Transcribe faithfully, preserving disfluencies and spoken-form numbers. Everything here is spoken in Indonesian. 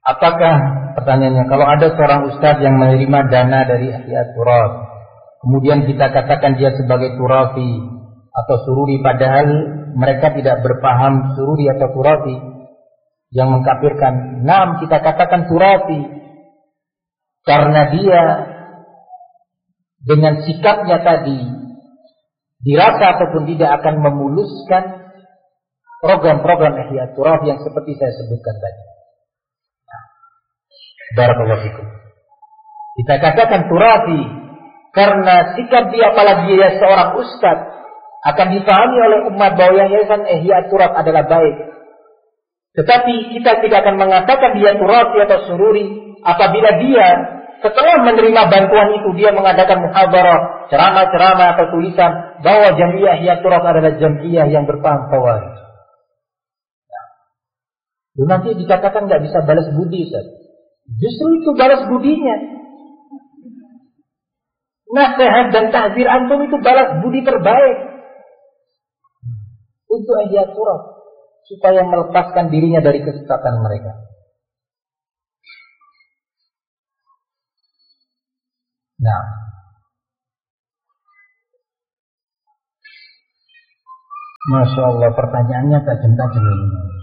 Apakah, pertanyaannya, kalau ada seorang ustadz yang menerima dana dari Ihya Turath, kemudian kita katakan dia sebagai turafi atau sururi, padahal mereka tidak berpaham sururi atau turafi yang mengkafirkan. Naam, kita katakan turafi karena dia dengan sikapnya tadi dirasa ataupun tidak akan memuluskan program-program Ihya Turath yang seperti saya sebutkan tadi. Barakallahu fikum. Kita katakan turafi karena sikap dia, apalagi dia seorang ustaz, akan dipahami oleh umat bahwa yang yayasan Ihya Turath adalah baik. Tetapi kita tidak akan mengatakan dia turafi atau sururi apabila dia setelah menerima bantuan itu dia mengadakan muhadarah, ceramah-ceramah atau tulisan bahwa Jamiah Ihya Turath adalah jamiah yang berpaham khawarij. Nah, nanti dikatakan nggak bisa balas budi, Ustaz. Justru itu balas budinya. Nasihat dan tahzir antum itu balas budi terbaik untuk Ihya Turath supaya melepaskan dirinya dari kesesatan mereka. Nah, Masya Allah, pertanyaannya tajam-tajam ini.